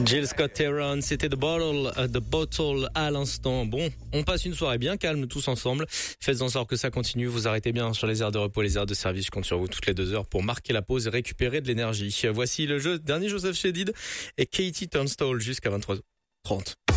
Jill Scott-Heron, c'était The Bottle à l'instant. Bon, on passe une soirée bien calme tous ensemble. Faites en sorte que ça continue. Vous arrêtez bien sur les aires de repos, les aires de service. Je compte sur vous toutes les 2 heures pour marquer la pause et récupérer de l'énergie. Voici le dernier Joseph Chédid et Katie Tunstall jusqu'à 23h30.